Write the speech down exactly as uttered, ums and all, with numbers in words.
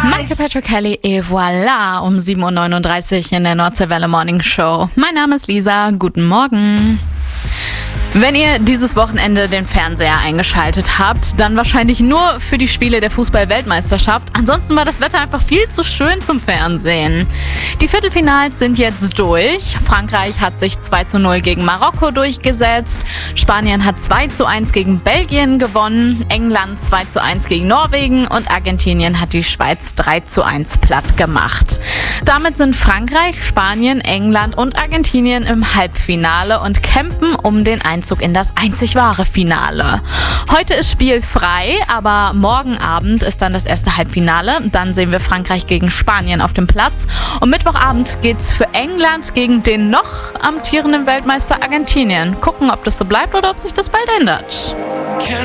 Michael Patrick Kelly et voilà um sieben Uhr neununddreißig in der Nordseewelle Morning Show. Mein Name ist Lisa, guten Morgen. Wenn ihr dieses Wochenende den Fernseher eingeschaltet habt, dann wahrscheinlich nur für die Spiele der Fußball-Weltmeisterschaft. Ansonsten war das Wetter einfach viel zu schön zum Fernsehen. Die Viertelfinals sind jetzt durch. Frankreich hat sich zwei zu null gegen Marokko durchgesetzt. Spanien hat zwei zu eins gegen Belgien gewonnen. England zwei zu eins gegen Norwegen und Argentinien hat die Schweiz drei zu eins platt gemacht. Damit sind Frankreich, Spanien, England und Argentinien im Halbfinale und kämpfen um den Einzug in das einzig wahre Finale. Heute ist spielfrei, aber morgen Abend ist dann das erste Halbfinale. Dann sehen wir Frankreich gegen Spanien auf dem Platz. Und Mittwochabend geht's für England gegen den noch amtierenden Weltmeister Argentinien. Gucken, ob das so bleibt oder ob sich das bald ändert.